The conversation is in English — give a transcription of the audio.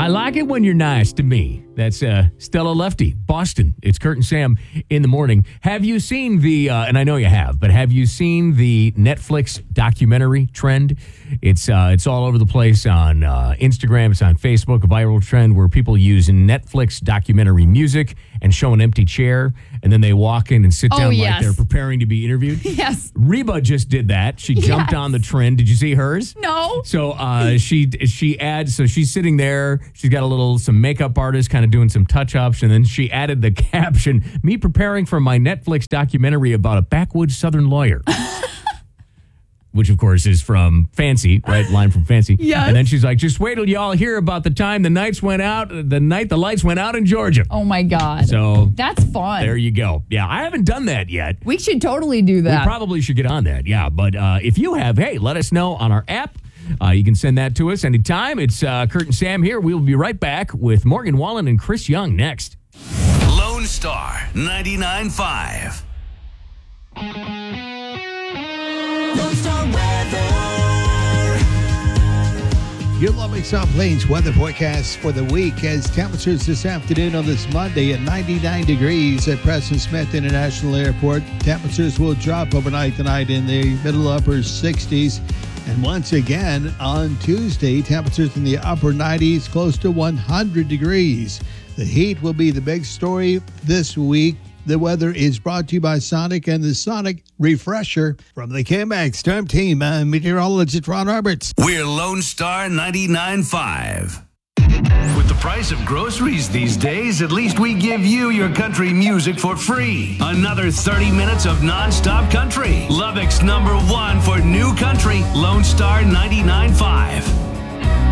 I like it when you're nice to me. That's Stella Lefty, Boston. It's Kurt and Sam in the morning. Have you seen the, and I know you have, but have you seen the Netflix documentary trend? It's all over the place on Instagram. It's on Facebook, a viral trend where people use Netflix documentary music and show an empty chair, and then they walk in and sit down like they're preparing to be interviewed. Yes. Reba just did that. She jumped on the trend. Did you see hers? No. So she adds, so she's sitting there. She's got some makeup artist kind of doing some touch-ups, and then she added the caption, "Me preparing for my Netflix documentary about a backwoods Southern lawyer." Which, of course, is from Fancy, right? Line from Fancy. Yes. And then she's like, just wait till y'all hear about the time the lights went out in Georgia. Oh, my God. So that's fun. There you go. Yeah, I haven't done that yet. We should totally do that. We probably should get on that, yeah. But if you have, hey, let us know on our app. You can send that to us anytime. It's Kurt and Sam here. We'll be right back with Morgan Wallen and Chris Young next. Lone Star 99.5. Lone Star weather. Your lovely South Plains weather forecast for the week has temperatures this afternoon on this Monday at 99 degrees at Preston Smith International Airport. Temperatures will drop overnight tonight in the middle upper 60s. And once again, on Tuesday, temperatures in the upper 90s, close to 100 degrees. The heat will be the big story this week. The weather is brought to you by Sonic and the Sonic Refresher. From the KMAX Storm Team, I'm meteorologist Ron Roberts. We're Lone Star 99.5. With the price of groceries these days, at least we give you your country music for free. Another 30 minutes of nonstop country. Lubbock's #1 for new country, Lone Star 99.5.